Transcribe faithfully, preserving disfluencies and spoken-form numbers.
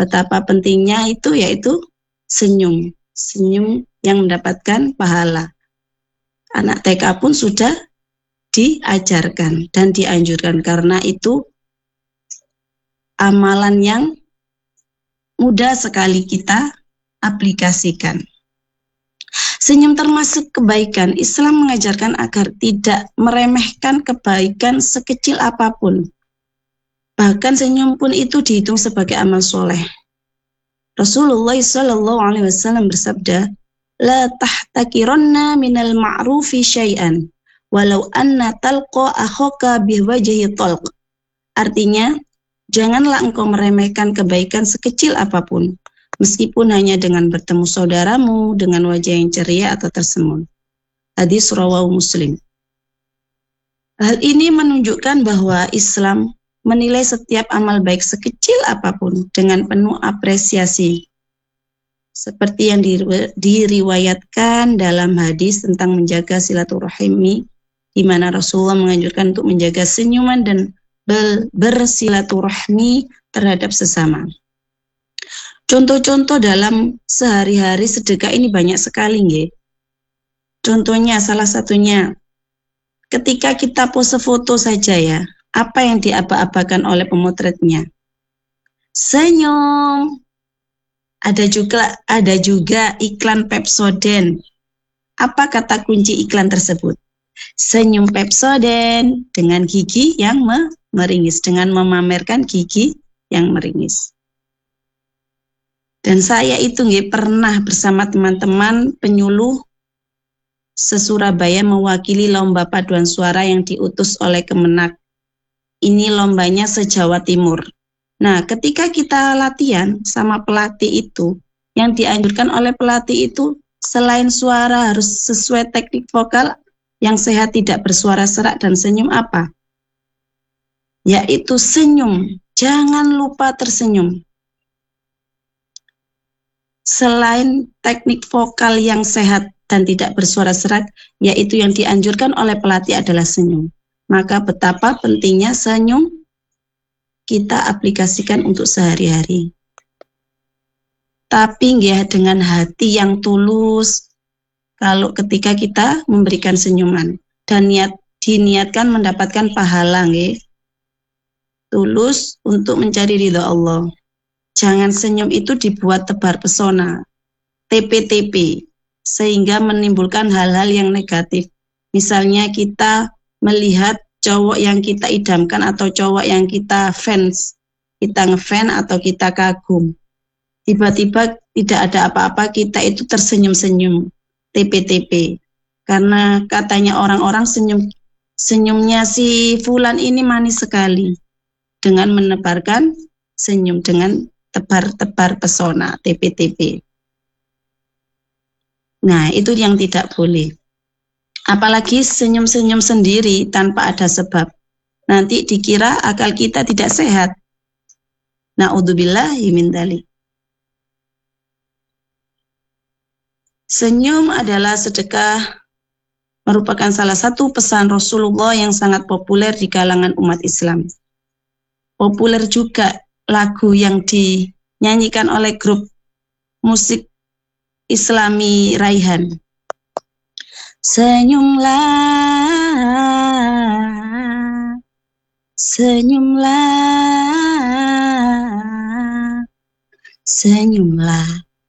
Betapa pentingnya itu yaitu senyum. Senyum yang mendapatkan pahala. Anak T K pun sudah diajarkan dan dianjurkan karena itu amalan yang mudah sekali kita aplikasikan. Senyum termasuk kebaikan. Islam mengajarkan agar tidak meremehkan kebaikan sekecil apapun. Bahkan senyum pun itu dihitung sebagai amal soleh. Rasulullah shallallahu alaihi wasallam bersabda, "La tahtakiranna minal ma'rufi syai'an, walau anna talqa akhaka bihwajhi talq." Artinya, janganlah engkau meremehkan kebaikan sekecil apapun, meskipun hanya dengan bertemu saudaramu dengan wajah yang ceria atau tersenyum. Hadis rawahu Muslim. Hal ini menunjukkan bahwa Islam menilai setiap amal baik sekecil apapun dengan penuh apresiasi. Seperti yang diriwayatkan dalam hadis tentang menjaga silaturahmi, di mana Rasulullah menganjurkan untuk menjaga senyuman dan bersilaturahmi terhadap sesama. Contoh-contoh dalam sehari-hari sedekah ini banyak sekali, nggih. Contohnya, salah satunya, ketika kita pose foto saja ya, apa yang diaba-abakan oleh pemotretnya? Senyum. Ada juga ada juga iklan Pepsodent. Apa kata kunci iklan tersebut? Senyum Pepsodent dengan gigi yang meringis, dengan memamerkan gigi yang meringis. Dan saya itu nggih pernah bersama teman-teman penyuluh se-Surabaya mewakili lomba paduan suara yang diutus oleh Kemenak. Ini lombanya se-Jawa Timur. Nah, ketika kita latihan sama pelatih itu, yang dianjurkan oleh pelatih itu selain suara harus sesuai teknik vokal yang sehat, tidak bersuara serak dan senyum apa? Yaitu senyum. Jangan lupa tersenyum. Selain teknik vokal yang sehat dan tidak bersuara serak, yaitu yang dianjurkan oleh pelatih adalah senyum. Maka betapa pentingnya senyum kita aplikasikan untuk sehari-hari. Tapi nggih dengan hati yang tulus, kalau ketika kita memberikan senyuman dan niat diniatkan mendapatkan pahala nggih. Tulus untuk mencari ridha Allah. Jangan senyum itu dibuat tebar pesona, T P T P, sehingga menimbulkan hal-hal yang negatif. Misalnya kita melihat cowok yang kita idamkan atau cowok yang kita fans, kita ngefans atau kita kagum. Tiba-tiba tidak ada apa-apa, kita itu tersenyum-senyum, T P T P. Karena katanya orang-orang senyum senyumnya si fulan ini manis sekali. Dengan menebarkan senyum, dengan tebar-tebar pesona, T P T P. Nah, itu yang tidak boleh. Apalagi senyum-senyum sendiri tanpa ada sebab. Nanti dikira akal kita tidak sehat. Na'udzubillahi min dzalik. Senyum adalah sedekah, merupakan salah satu pesan Rasulullah yang sangat populer di kalangan umat Islam. Populer juga lagu yang dinyanyikan oleh grup musik Islami Raihan. Senyumlah, senyumlah, senyumlah,